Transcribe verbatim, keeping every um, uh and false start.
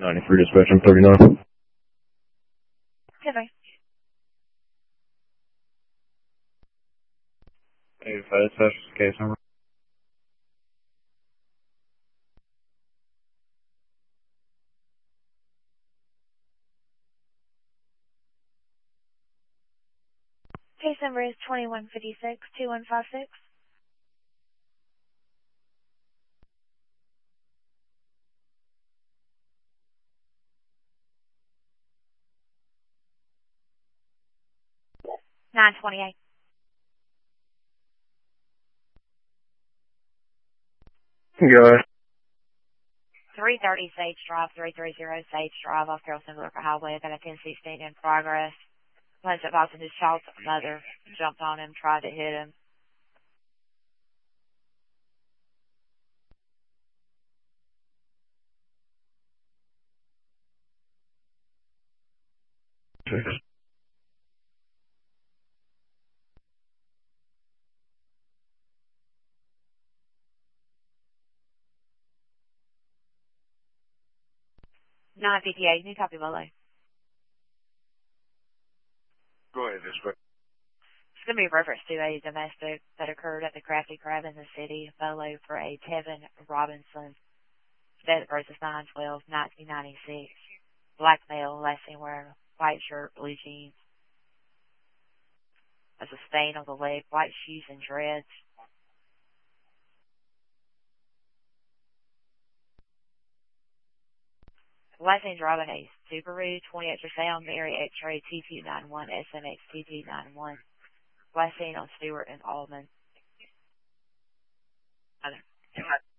ninety-three dispatch, I'm thirty-nine. Okay. eighty-five dispatch, case number. Case number is twenty-one fifty-six, two one five six. nine twenty-eight. Go ahead. three thirty Sage Drive, three thirty Sage Drive off Carroll Central Highway. Got a ten sixteen in progress. Once it was his child's mother jumped on him, tried to hit him. nine fifty-eight, new copy below. Go ahead, dispatch. It's going to be a reference to a domestic that occurred at the Crafty Crab in the city of Bolo for a Tevin Robinson. Date of birth is nine twelve nineteen ninety-six. Black male, last seen wearing white shirt, blue jeans. There's a stain on the leg, white shoes and dreads. Last seen driving a Subaru, twenty ultrasound, Mary X-ray, T Q ninety-one, S M X T T ninety-one. Last seen on Stewart and Allman. Okay.